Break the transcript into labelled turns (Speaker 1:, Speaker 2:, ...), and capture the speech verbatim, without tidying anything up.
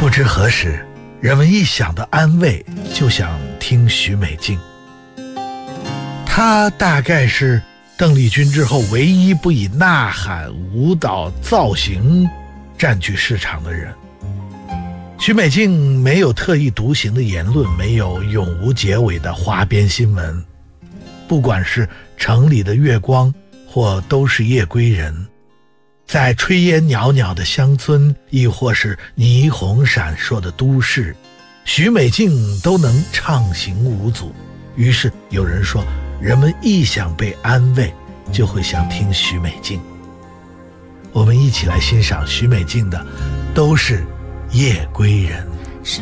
Speaker 1: 不知何时，人们一想到安慰，就想听许美静。她大概是邓丽君之后唯一不以呐喊、舞蹈、造型占据市场的人。许美静没有特立独行的言论，没有永无结尾的花边新闻。不管是城里的月光，或都是夜归人，在炊烟袅袅的乡村，亦或是霓虹闪烁的都市，许美静都能畅行无阻。于是有人说，人们一想被安慰，就会想听许美静。我们一起来欣赏许美静的《都是夜归人》。